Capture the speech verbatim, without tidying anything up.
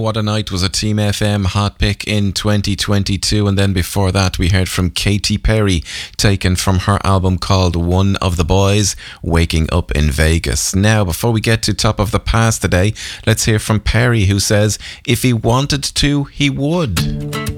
What a Night was a Team F M hot pick in twenty twenty-two, and then before that we heard from Katy Perry, taken from her album called One of the Boys, Waking Up in Vegas. Now, before we get to Top of the Past today, let's hear from Perry, who says, if he wanted to, he would.